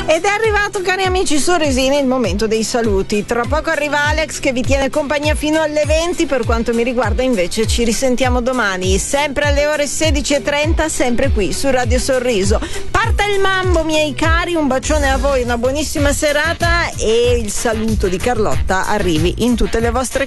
Ed è arrivato, cari amici sorrisini, il momento dei saluti. Tra poco arriva Alex che vi tiene compagnia fino alle 20. Per quanto mi riguarda invece ci risentiamo domani, sempre alle ore 16:30, sempre qui su Radio Sorriso. Parta il mambo, miei cari, un bacione a voi, una buonissima serata, e il saluto di Carlotta arrivi in tutte le vostre